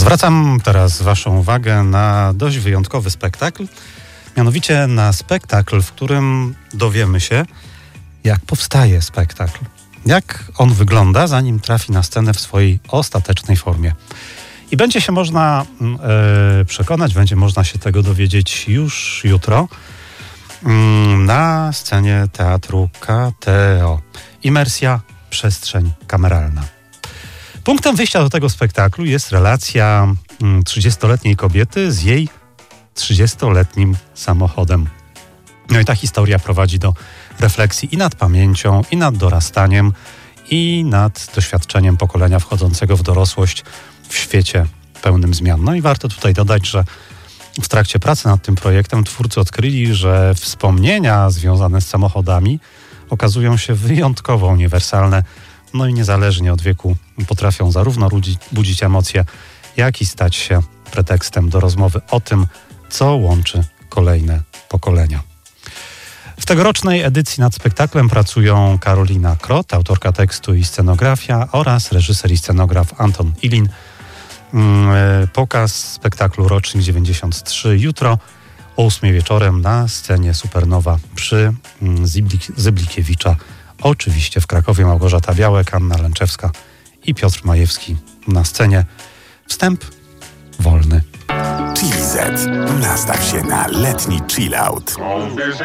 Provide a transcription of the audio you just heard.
Zwracam teraz Waszą uwagę na dość wyjątkowy spektakl, mianowicie na spektakl, w którym dowiemy się, jak powstaje spektakl, jak on wygląda, zanim trafi na scenę w swojej ostatecznej formie. I będzie się można przekonać, będzie można się tego dowiedzieć już jutro na scenie Teatru KTO. Imersja, przestrzeń kameralna. Punktem wyjścia do tego spektaklu jest relacja 30-letniej kobiety z jej 30-letnim samochodem. No i ta historia prowadzi do refleksji i nad pamięcią, i nad dorastaniem, i nad doświadczeniem pokolenia wchodzącego w dorosłość w świecie pełnym zmian. No i warto tutaj dodać, że w trakcie pracy nad tym projektem twórcy odkryli, że wspomnienia związane z samochodami okazują się wyjątkowo uniwersalne, no i niezależnie od wieku potrafią zarówno budzić emocje, jak i stać się pretekstem do rozmowy o tym, co łączy kolejne pokolenia. W tegorocznej edycji nad spektaklem pracują Karolina Krot, autorka tekstu i scenografia, oraz reżyser i scenograf Anton Ilin. Pokaz spektaklu Rocznik 93 jutro o 8 wieczorem na scenie Supernowa przy Zyblikiewicza. Oczywiście w Krakowie Małgorzata Białek, Anna Lęczewska i Piotr Majewski na scenie. Wstęp wolny. Chili Z. Nastaw się na letni chill out.